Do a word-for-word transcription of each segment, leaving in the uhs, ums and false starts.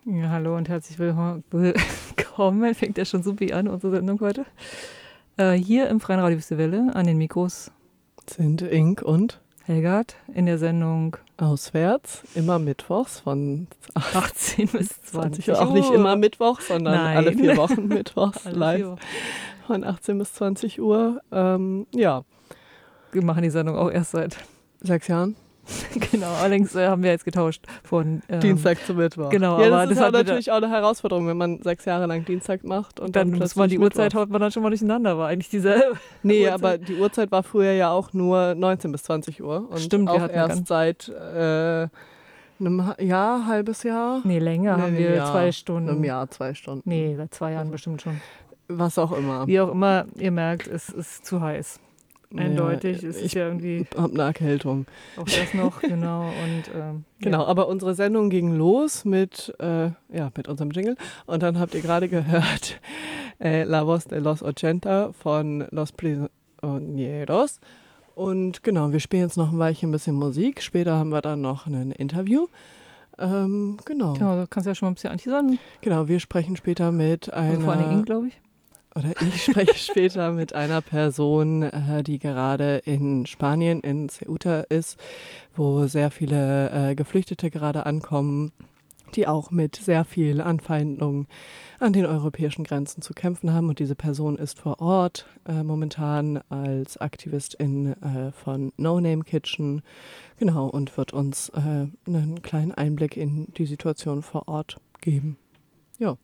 Ja, hallo und herzlich willkommen. Willkommen, fängt ja schon super an, unsere Sendung heute. Äh, hier im Freien Radio Wüste Welle an den Mikros sind Ink und Helgard in der Sendung Auswärts, immer mittwochs von achtzehn bis zwanzig Uhr. Auch nicht immer mittwochs, sondern Nein. alle vier Wochen mittwochs Alle live vier Wochen. von achtzehn bis zwanzig Uhr. Ähm, ja, Wir machen die Sendung auch erst seit, sechs Jahren. genau, allerdings äh, haben wir jetzt getauscht von ähm, Dienstag zu Mittwoch. Genau, ja, aber das ist das ja hat wieder- natürlich auch eine Herausforderung, wenn man sechs Jahre lang Dienstag macht und dann dann, muss man die plötzlich Uhrzeit Mittwoch. haut man dann schon mal durcheinander, war eigentlich dieselbe. Nee, Uhrzeit. aber die Uhrzeit war früher ja auch nur neunzehn bis zwanzig Uhr. Und Stimmt, wir auch hatten ja erst ganz- seit äh, einem Ha- Jahr, halbes Jahr. Nee, länger Nee, haben einem wir Jahr. zwei Stunden. Einem Jahr, zwei Stunden. Nee, seit zwei Jahren bestimmt schon. Was auch immer. Wie auch immer, ihr merkt, es ist zu heiß. Eindeutig, Ja, es ist ich ja irgendwie hab eine Erkältung. auch das noch, genau. Und, ähm, Genau, ja. aber unsere Sendung ging los mit, äh, ja, mit unserem Jingle. Und dann habt ihr gerade gehört äh, La Voz de los ochenta von Los Prisioneros. Und genau, wir spielen jetzt noch ein Weilchen ein bisschen Musik. Später haben wir dann noch ein Interview. Ähm, genau. Genau, du kannst ja schon mal ein bisschen anteasern. Genau, wir sprechen später mit Also vor allem einer... Ihnen, glaube ich. Oder ich spreche später mit einer Person, äh, die gerade in Spanien, in Ceuta ist, wo sehr viele äh, Geflüchtete gerade ankommen, die auch mit sehr viel Anfeindung an den europäischen Grenzen zu kämpfen haben. Und diese Person ist vor Ort äh, momentan als Aktivistin äh, von No Name Kitchen, genau, und wird uns äh, einen kleinen Einblick in die Situation vor Ort geben. Ja.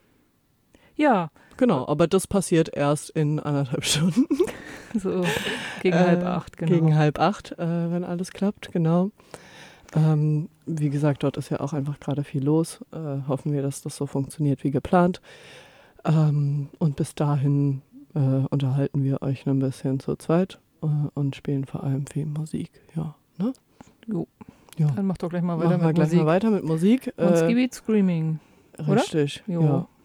Ja, Genau, aber das passiert erst in anderthalb Stunden. so gegen Äh, halb acht, genau. Gegen halb acht, äh, wenn alles klappt, genau. Ähm, wie gesagt, dort ist ja auch einfach gerade viel los. Äh, hoffen wir, dass das so funktioniert wie geplant. Ähm, und bis dahin äh, unterhalten wir euch ein bisschen zu zweit äh, und spielen vor allem viel Musik. Ja, ne? Jo. Ja. Dann mach doch gleich mal weiter Machen wir mit gleich Musik. mal weiter mit Musik. Und Äh, Skibidi Screaming. oder? richtig, Jo. ja.